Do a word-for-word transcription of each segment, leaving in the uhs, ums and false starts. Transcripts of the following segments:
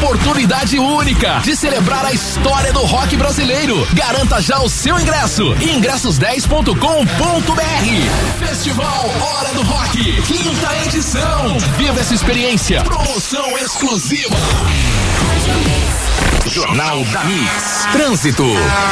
oportunidade única de celebrar a história do rock brasileiro. Garanta já o seu ingresso. ingressos dez ponto com ponto b r. Festival Hora do Rock, quinta edição. Viva essa experiência. Promoção exclusiva. Jornal da Mix. Trânsito.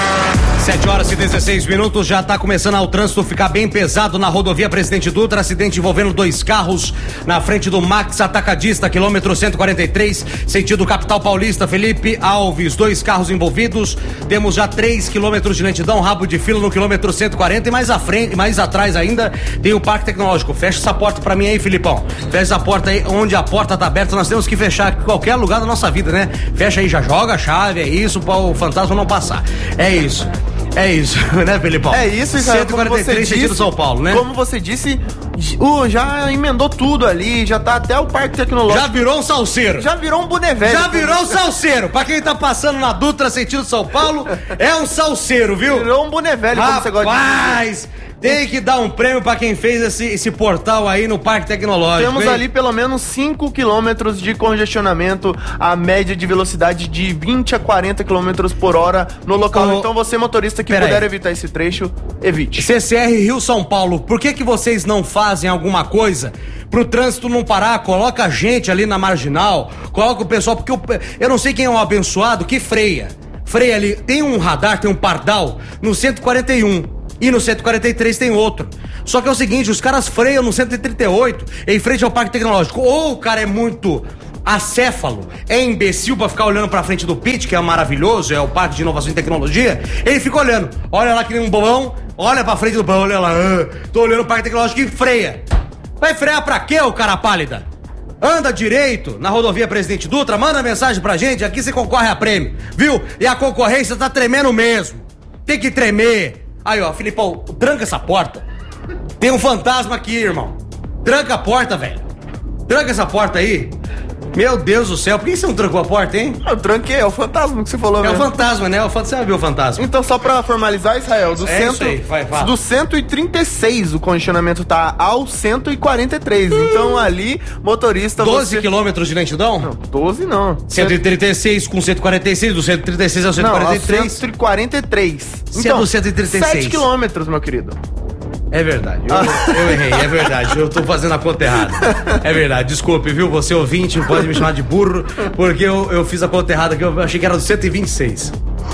sete horas e dezesseis minutos, já está começando o trânsito ficar bem pesado na rodovia Presidente Dutra, acidente envolvendo dois carros na frente do Max Atacadista, quilômetro cento e quarenta e três, sentido capital paulista. Felipe Alves, dois carros envolvidos, temos já três quilômetros de lentidão, rabo de fila no quilômetro cento e quarenta, e mais à frente, mais atrás ainda tem o Parque Tecnológico. Fecha essa porta pra mim aí, Filipão, fecha essa porta aí, onde a porta tá aberta, nós temos que fechar qualquer lugar da nossa vida, né? Fecha aí, já joga a chave, é isso, para o fantasma não passar, é isso. É isso, né, Felipão? É isso, Israel, cento e quarenta e três sentido São Paulo, né? Como você disse, uh, já emendou tudo ali, já tá até o Parque Tecnológico. Já virou um salseiro. Já virou um boné velho. Já virou um salseiro. Pra quem tá passando na Dutra sentido São Paulo, é um salseiro, viu? Virou um boné velho, Rapaz, como você gosta de dizer. Tem que dar um prêmio pra quem fez esse, esse portal aí no Parque Tecnológico. Temos hein? ali pelo menos cinco quilômetros de congestionamento, a média de velocidade de vinte a quarenta quilômetros por hora no local. Oh, então você, motorista que puder aí. evitar esse trecho, evite. C C R Rio São Paulo, por que que vocês não fazem alguma coisa pro trânsito não parar? Coloca a gente ali na marginal, coloca o pessoal, porque eu, eu não sei quem é um abençoado que freia. Freia ali, tem um radar, tem um pardal no cento e quarenta e um. E no cento e quarenta e três tem outro. Só que é o seguinte, os caras freiam no cento e trinta e oito em frente ao Parque Tecnológico. Ou o cara é muito acéfalo, é imbecil pra ficar olhando pra frente do P I T, que é maravilhoso, é o Parque de Inovação e Tecnologia. Ele fica olhando, olha lá que nem um bobão, olha pra frente do bobão, olha lá, ah, tô olhando o Parque Tecnológico e freia. Vai frear pra quê, ô cara pálida? Anda direito na rodovia Presidente Dutra, manda mensagem pra gente, aqui você concorre a prêmio, viu? E a concorrência tá tremendo mesmo. Tem que tremer. Aí, ó, Filipão, tranca essa porta. Tem um fantasma aqui, irmão. Tranca a porta, velho. Tranca essa porta aí. Meu Deus do céu, por que você não trancou a porta, hein? Eu tranquei, é o fantasma que você falou, É mesmo. o fantasma, né? O fantasma, você viu o fantasma. Então, só pra formalizar, Israel, do, É cento, isso aí, vai, vai. do cento e trinta e seis o congestionamento tá ao cento e quarenta e três. Hum. Então, ali, motorista... doze você... quilômetros de lentidão? Não, doze não. cento e trinta e seis com cento e quarenta e seis, do cento e trinta e seis ao cento e quarenta e três. Não, cento e quarenta e três. Então, cento e trinta e seis. sete quilômetros, meu querido. É verdade, eu, eu errei, é verdade, eu tô fazendo a conta errada. É verdade, desculpe, viu? Você ouvinte pode me chamar de burro, porque eu, eu fiz a conta errada aqui, eu achei que era do cento e vinte e seis.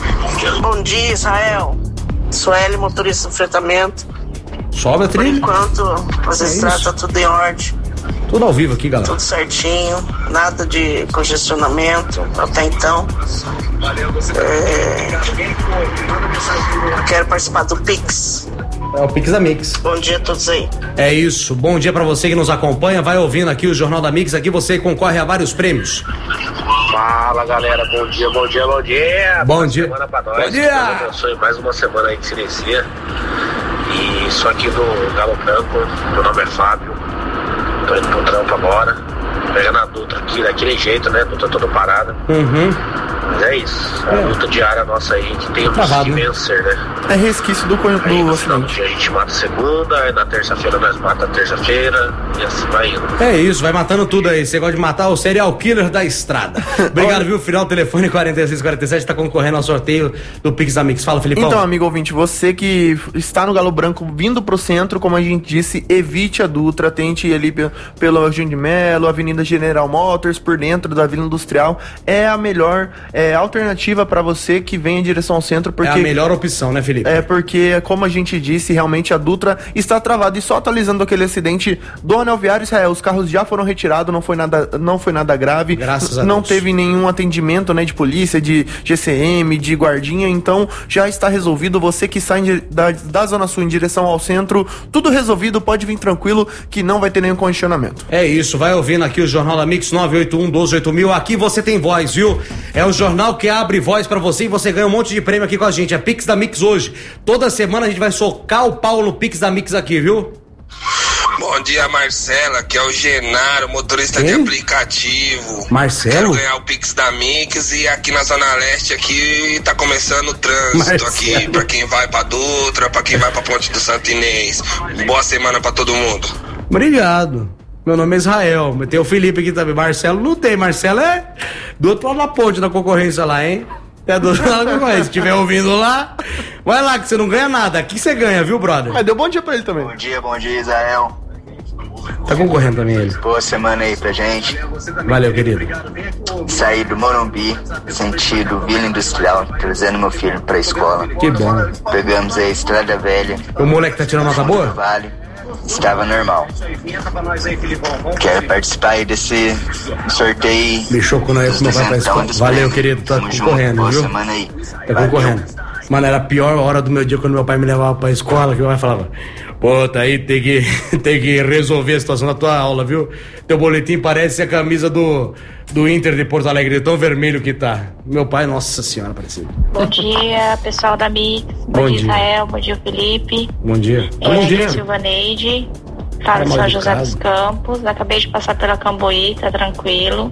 Bom dia, Israel. Sueli, motorista de fretamento. Sobe a Por trilha. enquanto, as É estradas isso. tá tudo em ordem. Tudo ao vivo aqui, galera. Tudo certinho, nada de congestionamento até então. É... Quero participar do Pix. É o Pix da Mix. Bom dia a todos aí. É isso, bom dia pra você que nos acompanha, vai ouvindo aqui o Jornal da Mix, aqui você concorre a vários prêmios. Fala, galera, bom dia, bom dia, bom dia. Bom Boa dia. semana pra nós. Bom dia. Deus abençoe mais uma semana aí que se inicia. E isso aqui do Galo Branco, meu nome é Fábio, tô indo pro trampo agora, pegando a Dutra aqui, daquele jeito, né, Dutra toda parada. Uhum. Mas é isso, é a luta diária nossa aí, que temos Travado, que né? vencer, né? É resquício do, do Aí no final do acidente. dia a gente mata segunda, aí na terça-feira nós mata a terça-feira, e assim vai indo. É isso, vai matando tudo aí. Você gosta de matar o serial killer da estrada. Obrigado, viu? Final, telefone quarenta e seis quarenta e sete, tá concorrendo ao sorteio do Pix da Mix. Fala, Felipão. Então, amigo ouvinte, você que está no Galo Branco vindo pro centro, como a gente disse, evite a Dutra, tente ir ali pe- pelo Eugênio de Melo, Avenida General Motors, por dentro da Vila Industrial. É a melhor é, alternativa para você que vem em direção ao centro, porque... É a melhor opção, né, Felipe? É porque, como a gente disse, realmente a Dutra está travada. E só atualizando aquele acidente do Anel Viário, Israel, os carros já foram retirados, não foi nada, não foi nada grave. Graças a Não Deus. teve nenhum atendimento, né, de polícia, de G C M, de guardinha, então já está resolvido. Você que sai em- da, da Zona Sul em direção ao centro, tudo resolvido, pode vir tranquilo que não vai ter nenhum congestionamento. É isso, vai ouvindo aqui o Jornal da Mix nove oito um, um dois oito mil. Aqui você tem voz, viu? É o jornal que abre voz pra você e você ganha um monte de prêmio aqui com a gente. É Pix da Mix hoje. Toda semana a gente vai socar o pau no Pix da Mix aqui, viu? Bom dia, Marcela, que é o Genaro, motorista Quem? de aplicativo. Marcelo? Quero ganhar o Pix da Mix e aqui na Zona Leste aqui tá começando o trânsito. Marcelo. Aqui pra quem vai pra Dutra, pra quem vai pra Ponte do Santo Inês. Boa semana pra todo mundo. Obrigado. Meu nome é Israel. Tem o Felipe aqui também. Marcelo não tem. Marcelo é do outro lado da ponte da concorrência lá, hein? É do outro lado da concorrência. Se estiver ouvindo lá, vai lá que você não ganha nada. Aqui você ganha, viu, brother? Mas deu bom dia pra ele também. Bom dia, bom dia, Israel. Tá concorrendo também ele. Boa semana aí pra gente. Valeu, querido. Saí do Morumbi, sentido Vila Industrial, trazendo meu filho pra escola. Que bom. Pegamos a Estrada Velha. O moleque tá tirando nota boa? Vale. Estava normal. Quero participar aí desse sorteio. Me chocou na época que meu pai pra escola. Valeu, querido. Tá concorrendo, Boa viu? semana aí. Tá concorrendo. Mano, era a pior hora do meu dia quando meu pai me levava pra escola, que meu pai falava: pô, tá aí, tem que, tem que resolver a situação da tua aula, viu? Teu boletim parece a camisa do, do Inter de Porto Alegre, tão vermelho que tá. Meu pai, nossa senhora, parecia. Bom dia, pessoal da Mix. Bom, Bom dia, dia. Israel. Bom dia, Felipe. Bom dia. É, Bom dia. Silva Neide. Falo de Tá mal São de José casa. dos Campos. Acabei de passar pela Camboí, tá tranquilo.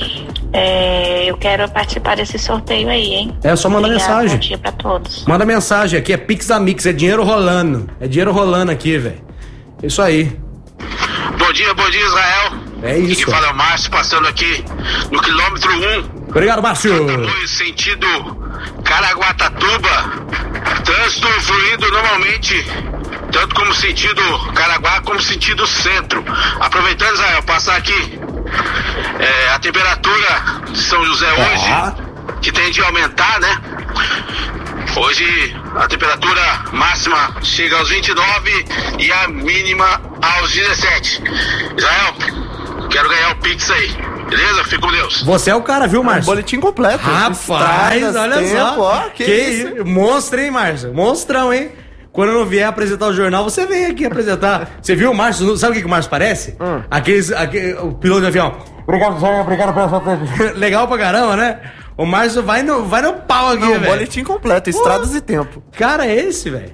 É, eu quero participar desse sorteio aí, hein? É, só mandar Obrigada, mensagem. Bom dia pra todos. Manda mensagem aqui, é Pix da Mix, é dinheiro rolando. É dinheiro rolando aqui, velho. Isso aí. Bom dia, bom dia, Israel. É isso. Quem fala é o Márcio, passando aqui no quilômetro um. Obrigado, Márcio. Tamoios, sentido Caraguatatuba. Trânsito fluindo normalmente, tanto como sentido Caraguá como sentido centro. Aproveitando, Israel, passar aqui é, a temperatura de São José hoje, Ah. que tende a aumentar, né? Hoje a temperatura máxima chega aos vinte e nove e a mínima aos dezessete. Israel, quero ganhar o Pix aí, beleza? Fica com Deus. Você é o cara, viu, Márcio? Boletim completo. Rapaz, Estradas, olha tempo, só. ó, que, isso. Monstro, hein, Márcio? Monstrão, hein? Quando eu não vier apresentar o jornal, você vem aqui apresentar. Você viu o Márcio? Sabe o que, que o Márcio parece? Hum. Aqueles, aquele, o piloto de avião. Obrigado, senhor. Obrigado pela sua atenção. Legal pra caramba, né? O Márcio vai no, vai no pau aqui, Não, velho. boletim completo, estradas e tempo. Cara, é esse, velho.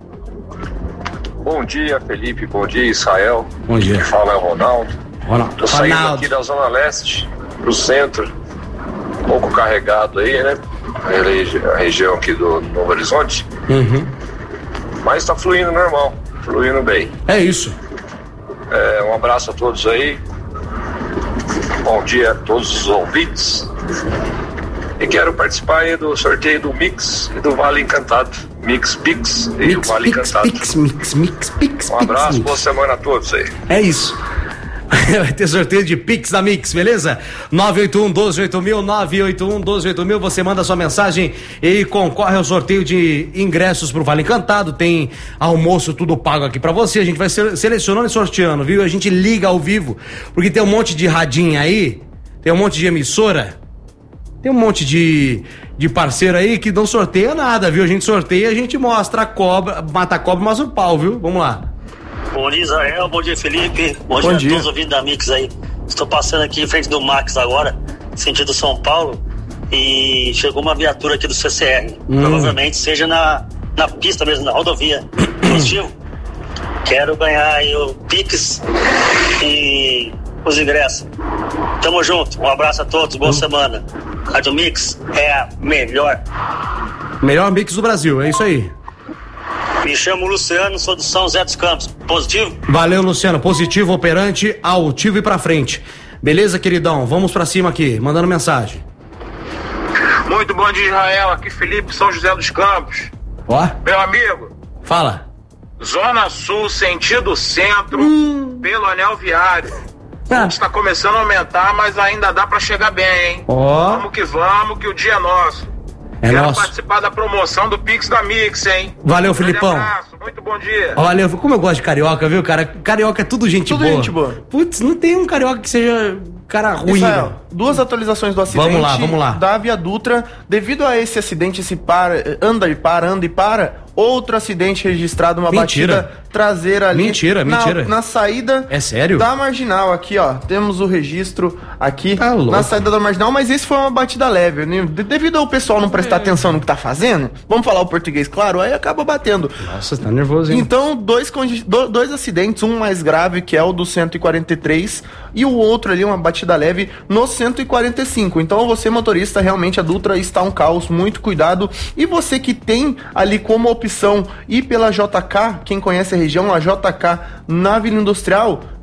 Bom dia, Felipe. Bom dia, Israel. Bom dia. Quem fala é o Ronaldo. Ronaldo. Tô saindo Ronaldo. aqui da Zona Leste pro centro. Um pouco carregado aí, né? A, regi- a região aqui do Novo Horizonte. Uhum. Mas tá fluindo normal, fluindo bem. É isso. É, um abraço a todos aí. Bom dia a todos os ouvintes. E quero participar aí do sorteio do Mix e do Vale Encantado. Mix Pix e Mix, o Vale pix, Encantado. pix, mix, mix, pix, Um pix, abraço, mix. boa semana a todos aí. É isso. Vai ter sorteio de Pix da Mix, beleza? nove oito um, doze, oito mil, nove oito um, doze, oito mil. Você manda sua mensagem e concorre ao sorteio de ingressos pro Vale Encantado. Tem almoço, tudo pago aqui pra você. A gente vai se- selecionando e sorteando, viu? A gente liga ao vivo, porque tem um monte de radinha aí, tem um monte de emissora, tem um monte de, de parceiro aí que não sorteia nada, viu? A gente sorteia, a gente mostra a cobra, mata a cobra, mas o pau, viu? Vamos lá. Bom dia, Israel. Bom dia, Felipe. Bom, Bom dia, dia. a todos ouvindo da Mix aí. Estou passando aqui em frente do Max agora, sentido São Paulo, e chegou uma viatura aqui do C C R. Hum. Provavelmente seja na, na pista mesmo, na rodovia. Positivo. Quero ganhar aí o Pix e os ingressos. Tamo junto. Um abraço a todos. Boa semana. Rádio Mix é a melhor. Melhor Mix do Brasil, é isso aí. Me chamo Luciano, sou do São José dos Campos. Positivo? Valeu, Luciano. Positivo, operante, altivo e pra frente. Beleza, queridão? Vamos pra cima aqui, mandando mensagem. Muito bom dia, Israel. Aqui Felipe, São José dos Campos. Ó, Meu amigo, fala. Zona Sul, sentido centro, pelo anel viário. Ah. Está começando a aumentar, mas ainda dá pra chegar bem, hein? Ó. Vamos que vamos, que o dia é nosso. É Quero nosso. participar da promoção do Pix da Mix, hein? Valeu, Grande Filipão. abraço, muito bom dia. Olha, como eu gosto de carioca, viu, cara? Carioca é tudo gente Tudo boa. gente boa. Putz, não tem um carioca que seja cara ruim, Israel, velho. duas atualizações do acidente Vamos lá, vamos lá. da Via Dutra. Devido a esse acidente, esse para, anda e para, anda e para, outro acidente registrado, uma Mentira. batida traseira ali. Mentira, na, mentira. Na saída É sério? da Marginal, aqui ó, temos o registro aqui Tá louco. na saída da Marginal, mas esse foi uma batida leve, né? De- devido ao pessoal não prestar atenção no que tá fazendo, vamos falar o português claro, aí acaba batendo. Nossa, tá nervoso, hein? Então, dois, congi- do- dois acidentes, um mais grave, que é o do cento e quarenta e três, e o outro ali, uma batida leve, no cento e quarenta e cinco. Então, você, motorista, realmente a Dutra está um caos, muito cuidado. E você que tem ali como opção ir pela J K, quem conhece a região, a J K na Vila Industrial,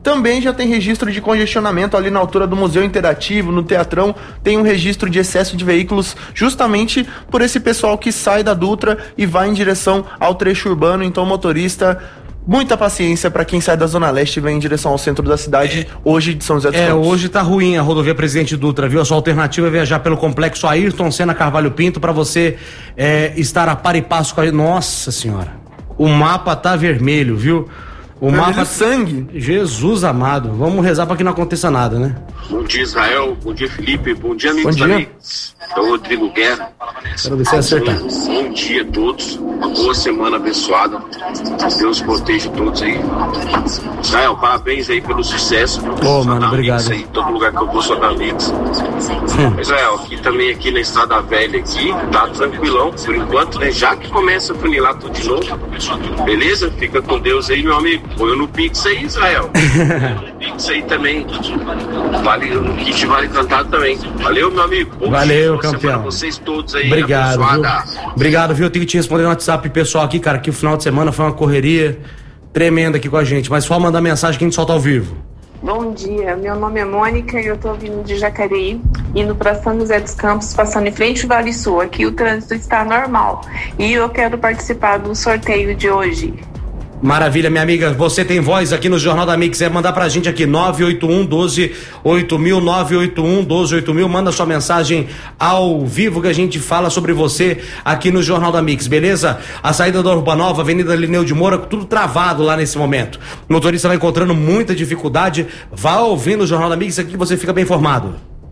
Também já tem registro de congestionamento ali na altura do Museu Interativo, no Teatrão, tem um registro de excesso de veículos justamente por esse pessoal que sai da Dutra e vai em direção ao trecho urbano. Então, motorista, muita paciência para quem sai da Zona Leste e vem em direção ao centro da cidade, é, hoje de São José dos É, Campos. hoje tá ruim a rodovia Presidente Dutra, viu? A sua alternativa é viajar pelo complexo Ayrton Senna Carvalho Pinto para você é, estar a par e passo com a... Nossa senhora, o mapa tá vermelho, viu? O vermelho mapa... sangue. Jesus amado, vamos rezar para que não aconteça nada, né? Bom dia, Israel. Bom dia, Felipe. Bom dia, amigos. Bom dia. Amigos. É o Rodrigo Guerra. Quero ver se acertar. Bom dia a todos. Uma boa semana abençoada. Deus proteja todos aí. Israel, parabéns aí pelo sucesso. Ô, oh, mano, obrigado. Aí, todo lugar que eu vou, só dar amigos. Hum. Israel, aqui também, aqui na Estrada Velha, aqui, tá tranquilão, por enquanto, né? Já que começa a funilar tudo de novo. Beleza? Fica com Deus aí, meu amigo. Põe no Pix aí, Israel. No Pix aí também. Vale, o kit vale cantado também. Valeu, meu amigo. Bom Valeu, dia, campeão. Vocês todos aí. Obrigado, viu? Obrigado, viu? Eu tenho que te responder no WhatsApp pessoal aqui, cara, que o final de semana foi uma correria tremenda aqui com a gente, mas só mandar mensagem que a gente solta ao vivo. Bom dia, meu nome é Mônica e eu tô vindo de Jacareí, indo para São José dos Campos, passando em frente ao Vale Sul. Aqui o trânsito está normal e eu quero participar do sorteio de hoje. Maravilha, minha amiga, você tem voz aqui no Jornal da Mix, é mandar pra gente aqui nove oito um, doze, oito mil, nove oito um, doze, oito mil, manda sua mensagem ao vivo que a gente fala sobre você aqui no Jornal da Mix, beleza? A saída da Urbanova, Avenida Lineu de Moura, tudo travado lá nesse momento. O motorista vai encontrando muita dificuldade, vá ouvindo o Jornal da Mix aqui que você fica bem informado.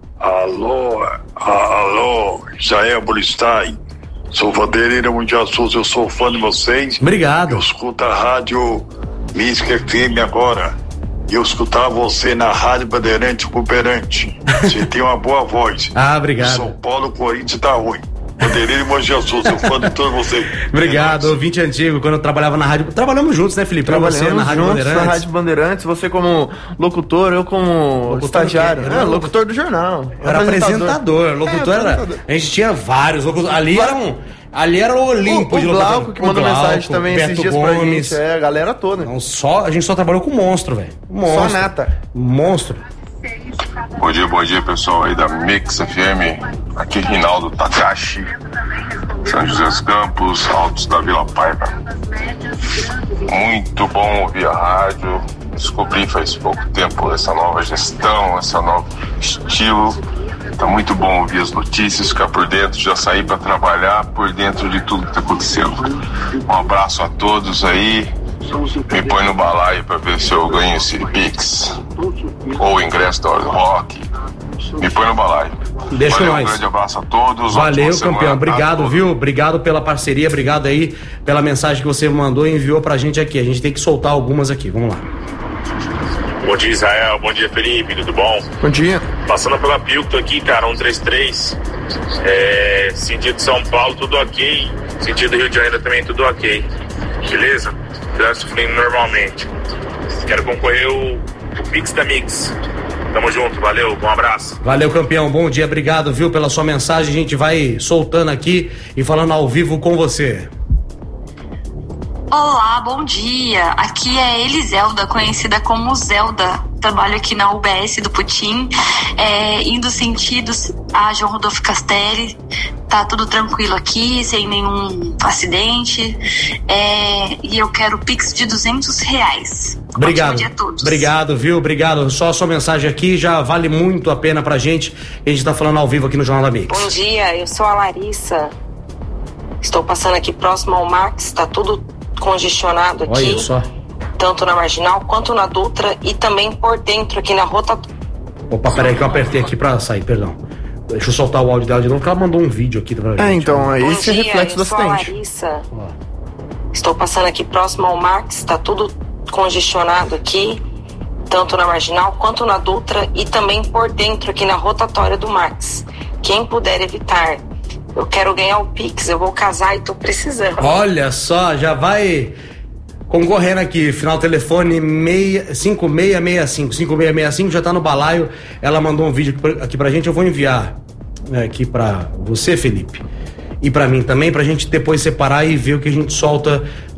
Alô, alô, Israel Buristai. Sou Vanderlei Mundial Souza, eu sou fã de vocês. Obrigado. Eu escuto a rádio Mística F M agora. E eu escutava você na Rádio Bandeirante Cooperante. Você tem uma boa voz. Ah, obrigado. O São Paulo, Corinthians tá ruim. Vanderlei Mundial Souza, eu fã de todos vocês. Obrigado, ouvinte antigo, quando eu trabalhava na rádio. Trabalhamos juntos, né, Felipe? Trabalhamos você na Rádio juntos Bandeirantes. na Rádio Bandeirantes, você como locutor, eu como locutor estagiário. Do é, locutor, locutor do jornal. Eu era apresentador. Locutor é, era. A gente tinha vários. Locutor, ali era um. Ali era o Olimpo o, de o locutor. Glauco que mandou Glauco, mensagem também Beto esses dias Gomes. pra gente. É, a galera toda. Não, só, a gente só trabalhou com monstro, velho. Monstro. Só nata. Monstro. Bom dia, bom dia, pessoal aí da Mix F M. Aqui Rinaldo Takashi, São José dos Campos, Altos da Vila Paiva. Muito bom ouvir a rádio. Descobri faz pouco tempo essa nova gestão, esse novo estilo. Tá muito bom ouvir as notícias, ficar por dentro, já sair para trabalhar por dentro de tudo que tá acontecendo. Um abraço a todos aí. Me põe no balaio para ver se eu ganho esse Pix ou o ingresso da Hora do Rock. Me põe no balaio. Deixa Valeu, nós. Um grande abraço a todos. Valeu, Ótima campeão. semana, Obrigado, tá? viu? Obrigado pela parceria, obrigado aí pela mensagem que você mandou e enviou pra gente aqui. A gente tem que soltar algumas aqui. Vamos lá. Bom dia, Israel. Bom dia, Felipe. Tudo bom? Bom dia. Passando pela Pilto aqui, cara, um três três. É, sentido São Paulo, tudo ok. Sentido Rio de Janeiro também, tudo ok. Beleza? Trânsito fluindo normalmente. Quero concorrer o, o Pix da Mix. Tamo junto, valeu, um abraço. Valeu, campeão, bom dia, obrigado, viu, pela sua mensagem. A gente vai soltando aqui e falando ao vivo com você. Olá, bom dia. Aqui é Eliselda, conhecida como Zelda. Trabalho aqui na U B S do Putim, é, indo sentidos a João Rodolfo Castelli. Tá tudo tranquilo aqui, sem nenhum acidente. É, e eu quero Pix de duzentos reais. Obrigado. Bom dia a todos. Obrigado, viu? Obrigado. Só a sua mensagem aqui já vale muito a pena pra gente. A gente tá falando ao vivo aqui no Jornal da Mix. Bom dia, eu sou a Larissa. Estou passando aqui próximo ao Max, tá tudo congestionado aqui. Olha só. Tanto na Marginal quanto na Dutra e também por dentro aqui na rotatória. Opa, peraí que eu apertei aqui pra sair, perdão. Deixa eu soltar o áudio dela de novo, porque ela mandou um vídeo aqui pra gente. É, então, Bom esse dia, é reflexo do eu sou a acidente. Larissa. Estou passando aqui próximo ao Max, tá tudo congestionado aqui, tanto na Marginal quanto na Dutra e também por dentro aqui na rotatória do Max. Quem puder evitar, eu quero ganhar o Pix, eu vou casar e tô precisando. Olha só, já vai concorrendo aqui, final telefone cinco seis seis cinco, cinco seis seis cinco, já tá no balaio. Ela mandou um vídeo aqui pra gente, eu vou enviar né, aqui pra você, Felipe, e pra mim também, pra gente depois separar e ver o que a gente solta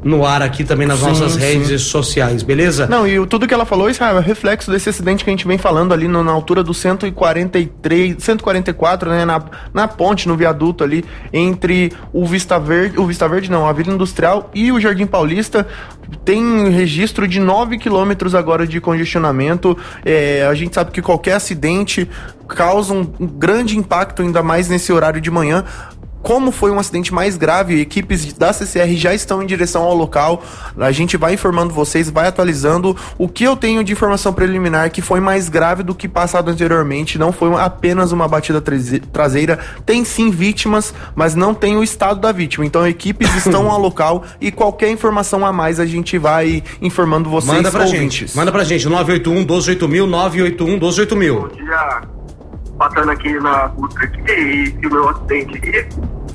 no ar aqui também nas sim, nossas sim. redes sociais, beleza? Não, e tudo que ela falou, isso é reflexo desse acidente que a gente vem falando ali no, na altura do cento e quarenta e três, cento e quarenta e quatro, né, na, na ponte, no viaduto ali, entre o Vista Verde, o Vista Verde não, a Vila Industrial e o Jardim Paulista. Tem registro de nove quilômetros agora de congestionamento. É, a gente sabe que qualquer acidente causa um, um grande impacto, ainda mais nesse horário de manhã. Como foi um acidente mais grave, equipes da C C R já estão em direção ao local. A gente vai informando vocês, vai atualizando. O que eu tenho de informação preliminar que foi mais grave do que passado anteriormente, não foi apenas uma batida traseira. Tem sim vítimas, mas não tem o estado da vítima. Então equipes estão ao local e qualquer informação a mais a gente vai informando vocês. Manda pra ouvintes. gente, manda pra gente, nove oito um, doze oito mil, nove oito um, doze oito mil. Bom dia, passando aqui na Ultra aqui e o meu acidente aqui.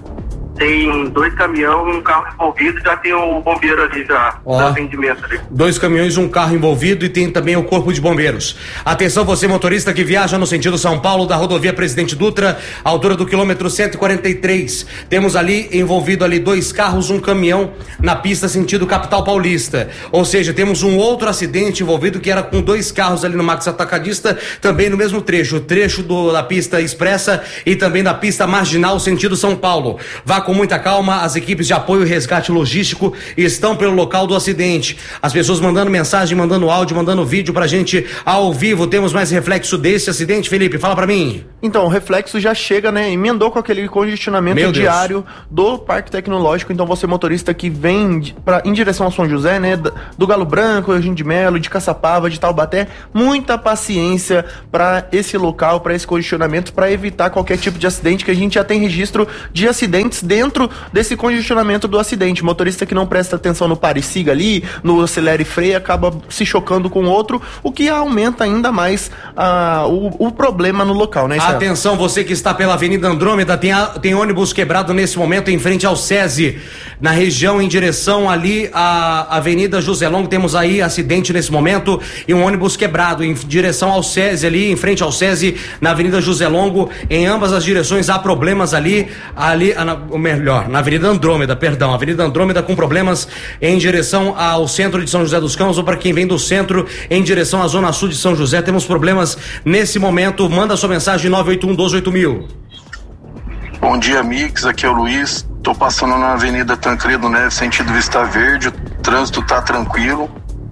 Tem dois caminhões, um carro envolvido, já tem um bombeiro ali já, no atendimento ali. Dois caminhões, um carro envolvido e tem também o corpo de bombeiros. Atenção você motorista que viaja no sentido São Paulo da rodovia Presidente Dutra, altura do quilômetro cento e quarenta e três. Temos ali envolvido ali dois carros, um caminhão na pista sentido capital paulista. Ou seja, temos um outro acidente envolvido que era com dois carros ali no Max Atacadista, também no mesmo trecho, o trecho do, da pista expressa e também da pista marginal sentido São Paulo. Vá com muita calma, as equipes de apoio e resgate logístico estão pelo local do acidente. As pessoas mandando mensagem, mandando áudio, mandando vídeo pra gente ao vivo. Temos mais reflexo desse acidente, Felipe? Fala pra mim. Então, o reflexo já chega, né? Emendou com aquele congestionamento Meu diário Deus. do Parque Tecnológico. Então, você motorista que vem pra, em direção ao São José, né? Do Galo Branco, Eugênio de Melo, de Caçapava, de Taubaté, muita paciência pra esse local, pra esse congestionamento, pra evitar qualquer tipo de acidente, que a gente já tem registro de acidentes dentro desse congestionamento do acidente. Motorista que não presta atenção no pare e siga ali, no acelere e freia, acaba se chocando com outro, o que aumenta ainda mais uh, o, o problema no local, né? Israel? Atenção, você que está pela Avenida Andrômeda, tem, a, tem ônibus quebrado nesse momento em frente ao SESI, na região em direção ali à Avenida José Longo. Temos aí acidente nesse momento e um ônibus quebrado em direção ao SESI ali, em frente ao SESI, na Avenida José Longo. Em ambas as direções há problemas ali, ali, o melhor, na Avenida Andrômeda, perdão, Avenida Andrômeda com problemas em direção ao centro de São José dos Campos, ou para quem vem do centro em direção à zona sul de São José, temos problemas nesse momento. Manda sua mensagem nove oito um, doze oito mil. Bom dia, Mix, aqui é o Luiz, tô passando na Avenida Tancredo Neves, sentido Vista Verde, o trânsito tá tranquilo,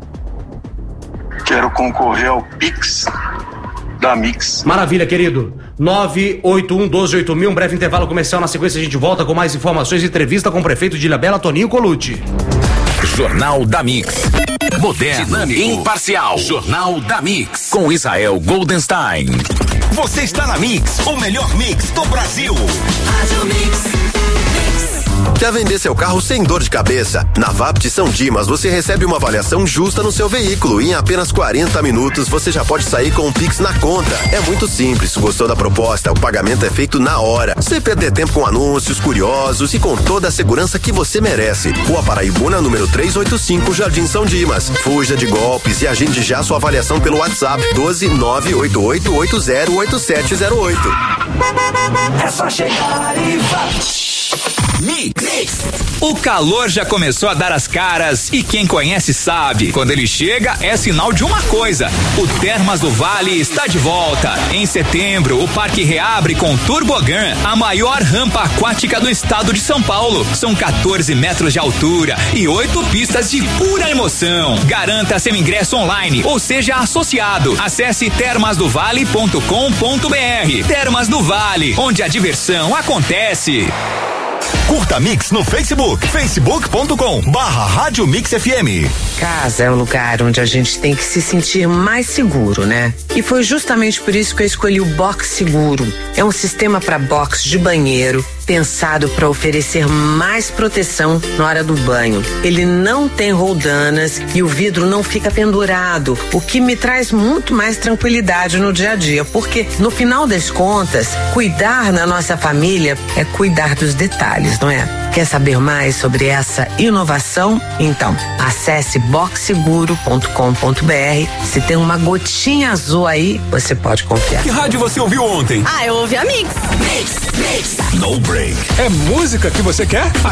quero concorrer ao Pix da Mix. Maravilha, querido. nove oito um, doze oito mil, um breve intervalo comercial, na sequência a gente volta com mais informações e entrevista com o prefeito de Ilhabela, Toninho Colucci. Jornal da Mix. Moderno, dinâmico, imparcial. Jornal da Mix. Com Israel Goldenstein. Você está na Mix, o melhor mix do Brasil. Rádio Mix. Quer vender seu carro sem dor de cabeça? Na Vapt São Dimas você recebe uma avaliação justa no seu veículo e em apenas quarenta minutos você já pode sair com um Pix na conta. É muito simples. Gostou da proposta? O pagamento é feito na hora. Sem perder tempo com anúncios curiosos e com toda a segurança que você merece. Rua Paraibuna, número trezentos e oitenta e cinco, Jardim São Dimas. Fuja de golpes e agende já sua avaliação pelo WhatsApp doze nove oito oito oito zero oito sete zero oito. É só chegar e vai. Mix. O calor já começou a dar as caras e quem conhece sabe, quando ele chega é sinal de uma coisa: o Termas do Vale está de volta. Em setembro, o parque reabre com Turbogan, a maior rampa aquática do estado de São Paulo. São quatorze metros de altura e oito pistas de pura emoção. Garanta seu ingresso online ou seja associado. Acesse termas do vale ponto com ponto br. Termas do Vale, onde a diversão acontece. Curta Mix no Facebook, facebook ponto com barra Rádio Mix F M. Casa é um lugar onde a gente tem que se sentir mais seguro, né? E foi justamente por isso que eu escolhi o Box Seguro. É um sistema para box de banheiro, pensado para oferecer mais proteção na hora do banho. Ele não tem roldanas e o vidro não fica pendurado, o que me traz muito mais tranquilidade no dia a dia, porque no final das contas, cuidar na nossa família é cuidar dos detalhes, não é? Quer saber mais sobre essa inovação? Então, acesse box seguro ponto com ponto br. Se tem uma gotinha azul aí, você pode confiar. Que rádio você ouviu ontem? Ah, eu ouvi a Mix. Mix, Mix. No break. É música que você quer?